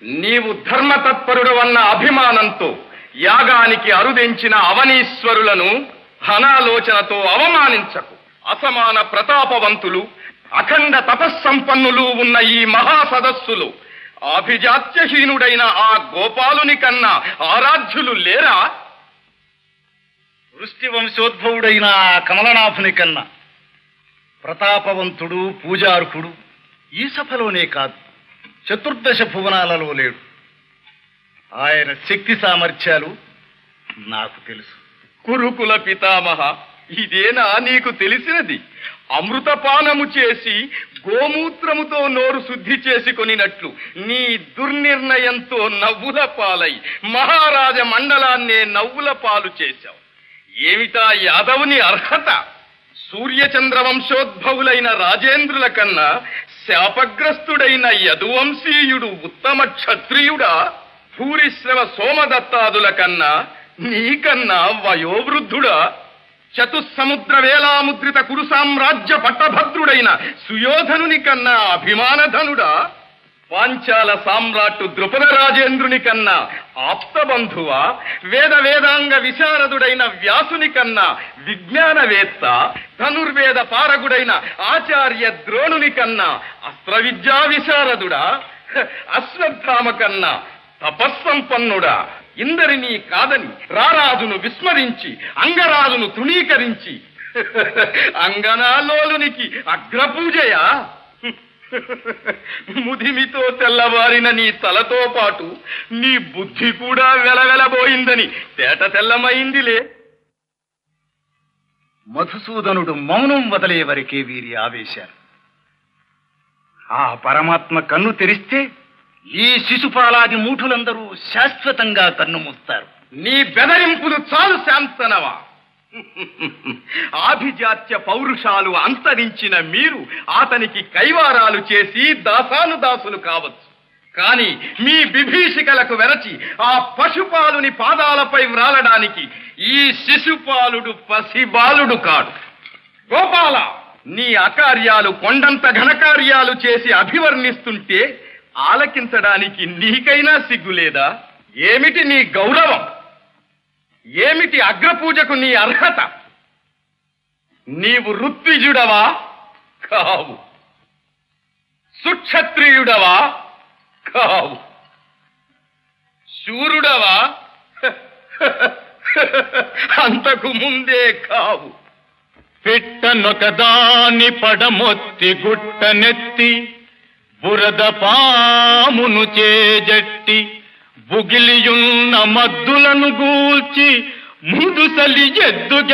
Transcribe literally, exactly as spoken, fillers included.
నీవు ధర్మతత్పరుడు అన్న అభిమానంతో యాగానికి అరుదించిన అవనీశ్వరులను అనాలోచనతో అవమానించకు. అసమాన ప్రతాపవంతులు అఖండ తపస్సంపన్నులు ఉన్న ఈ మహాసదస్సులు ఆభిజాత్యహీనుడైన ఆ గోపాలుని కన్నా ఆరాధ్యులు లేరా? వృష్టి వంశోద్భవుడైన ఆ కమలనాభుని కన్నా ప్రతాపవంతుడు పూజార్హుడు ఈ సభలోనే కాదు, చతుర్దశ భువనాలలో లేడు. ఆయన శక్తి సామర్థ్యాలు నాకు తెలుసు. కురుకుల పితామహ, ఇదేనా నీకు తెలిసినది? అమృతపానము చేసి గోమూత్రముతో నోరు శుద్ధి చేసుకొనినట్లు నీ దుర్నిర్ణయంతో నవ్వుల పాలై మహారాజ మండలాన్నే నవ్వుల పాలు చేశావు. ఏమిటా యాదవుని అర్హత? సూర్యచంద్ర వంశోద్భవులైన రాజేంద్రుల కన్నా శాపగ్రస్తుడైన యదువంశీయుడు ఉత్తమ క్షత్రియుడా? భూరిశ్రవ సోమదత్తాదుల కన్నా నీకన్నా వయోవృద్ధుడా? చతుస్సముద్ర వేలాముద్రిత కురు సామ్రాజ్య పట్టభద్రుడైన సుయోధనుని కన్నా అభిమానధనుడా? పాంచాల సామ్రాట్టు ద్రుపద రాజేంద్రుని కన్నా ఆప్తబంధువా? వేద వేదాంగ విశారదుడైన వ్యాసుని కన్నా విజ్ఞానవేత్త? ధనుర్వేద పారగుడైన ఆచార్య ద్రోణుని కన్నా అస్త్ర విద్యా విశారదుడా? అశ్వత్థామ కన్నా తపస్సంపన్నుడా? ఇందరినీ కాదని రారాజును విస్మరించి అంగరాజును తృణీకరించి అంగనాలోలునికి అగ్రపూజయా? ముదిమితో తెల్లవారిన నీ తలతో పాటు నీ బుద్ధి కూడా వెలవెలబోయిందని తేట తెల్లమైందిలే. మధుసూదనుడు మౌనం వదిలే వరకే వీరి ఆవేశాలు. ఆ పరమాత్మ కన్ను తెరిస్తే ఈ శిశుపాలాది మూఠులందరూ శాశ్వతంగా కన్ను మూస్తారు. నీ బెదరింపులు చాలు శాంతనవా? ఆభిజాత్య పౌరుషాలు అంతరించిన మీరు అతనికి కైవారాలు చేసి దాసానుదాసులు కావచ్చు. కాని మీ విభీషికలకు వెరచి ఆ పశుపాలుని పాదాలపై వ్రాలడానికి ఈ శిశుపాలుడు పసిబాలుడు కాడు. గోపాల, నీ అకార్యాలు కొండంత ఘనకార్యాలు చేసి అభివర్ణిస్తుంటే ఆలకించడానికి నీకైనా సిగ్గులేదా? ఏమిటి నీ గౌరవం? ఏమిటి అగ్రపూజకు నీ అర్హత? నీవు ఋత్విజుడవా? కావు. సుక్షత్రియుడవా? కావు. శూరుడవా? అంతకు ముందే కావు. పిట్టనొకదాని పడమొత్తి గుట్టనెత్తి బురద పామును చేజట్టి బుగిలియున్న మద్దులను గూల్చి ముందుసలి ఎద్దుగ